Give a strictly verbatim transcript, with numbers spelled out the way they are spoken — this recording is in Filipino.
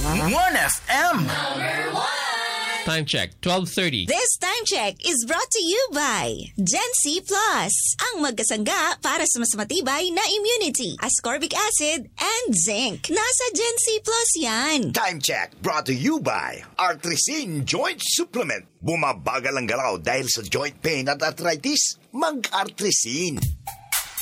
one F M. Time check, twelve thirty. This time check is brought to you by Gen C Plus, ang magkasangga para sa mas matibay na immunity, ascorbic acid, and zinc. Nasa Gen C Plus yan. Time check brought to you by Artrisin Joint Supplement. Bumabagal ang galaw dahil sa joint pain at arthritis. Mag-Artrisin.